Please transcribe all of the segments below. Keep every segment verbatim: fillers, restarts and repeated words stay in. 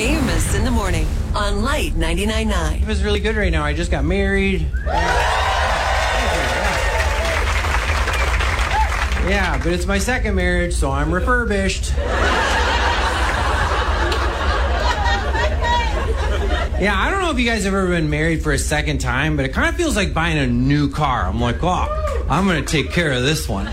Amos in the morning on Light ninety-nine point nine. It was really good right now. I just got married. Yeah, but it's my second marriage, so I'm refurbished. Yeah, I don't know if you guys have ever been married for a second time, but it kind of feels like buying a new car. I'm like, oh, I'm going to take care of this one.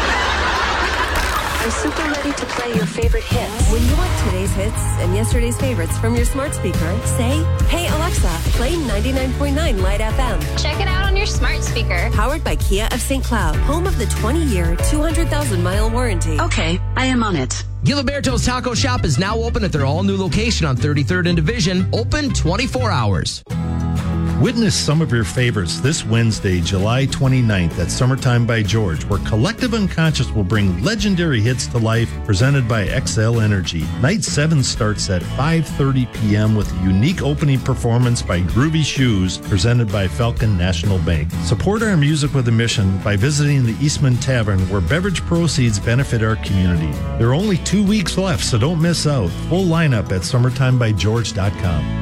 I'm super ready to play your favorite hits. When you want today's hits and yesterday's favorites from your smart speaker, say, "Hey Alexa, play ninety-nine point nine Light F M." Check it out on your smart speaker. Powered by Kia of Saint Cloud, home of the twenty-year, two hundred thousand mile warranty. Okay, I am on it. Giliberto's Taco Shop is now open at their all-new location on thirty-third and Division, open twenty-four hours. Witness some of your favorites this Wednesday, July twenty-ninth at Summertime by George, where Collective Unconscious will bring legendary hits to life, presented by X L Energy. Night seven starts at five thirty p.m. with a unique opening performance by Groovy Shoes, presented by Falcon National Bank. Support our music with a mission by visiting the Eastman Tavern, where beverage proceeds benefit our community. There are only two weeks left, so don't miss out. Full lineup at summertime by george dot com.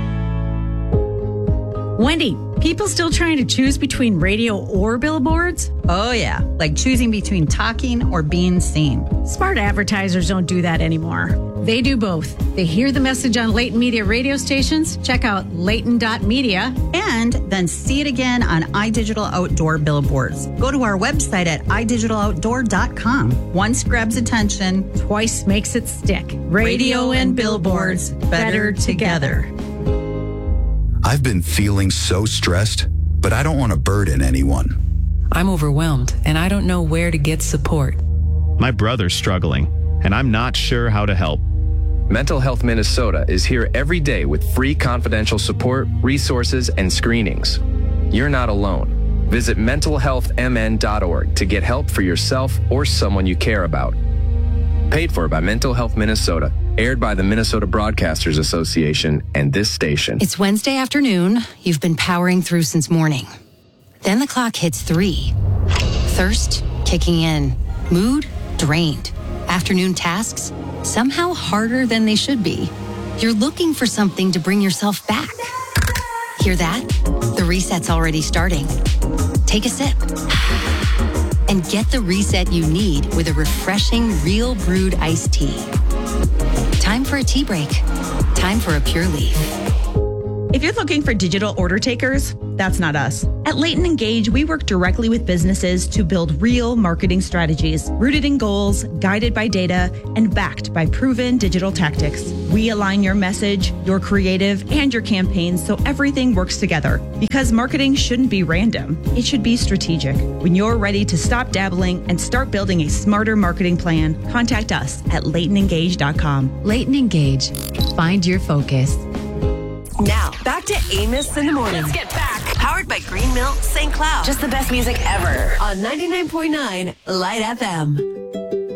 Wendy, people still trying to choose between radio or billboards? Oh, yeah, like choosing between talking or being seen. Smart advertisers don't do that anymore. They do both. They hear the message on Layton Media radio stations, check out layton dot media, and then see it again on iDigital Outdoor billboards. Go to our website at i digital outdoor dot com. Once grabs attention, twice makes it stick. Radio and billboards, better together. I've been feeling so stressed, but I don't want to burden anyone. I'm overwhelmed, and I don't know where to get support. My brother's struggling, and I'm not sure how to help. Mental Health Minnesota is here every day with free confidential support, resources, and screenings. You're not alone. Visit mental health m n dot org to get help for yourself or someone you care about. Paid for by Mental Health Minnesota. Aired by the Minnesota Broadcasters Association and this station. It's Wednesday afternoon. You've been powering through since morning. Then the clock hits three. Thirst kicking in. Mood drained. Afternoon tasks somehow harder than they should be. You're looking for something to bring yourself back. Hear that? The reset's already starting. Take a sip. And get the reset you need with a refreshing Real Brewed iced tea. Time for a tea break. Time for a Pure Leaf. If you're looking for digital order takers, that's not us. At Layton Engage, we work directly with businesses to build real marketing strategies, rooted in goals, guided by data, and backed by proven digital tactics. We align your message, your creative, and your campaigns so everything works together. Because marketing shouldn't be random. It should be strategic. When you're ready to stop dabbling and start building a smarter marketing plan, contact us at layton engage dot com. Layton Engage. Find your focus. Now, back to Amos in the morning. Let's get back. Powered by Green Milk Saint Cloud. Just the best music ever. On ninety-nine point nine Light F M.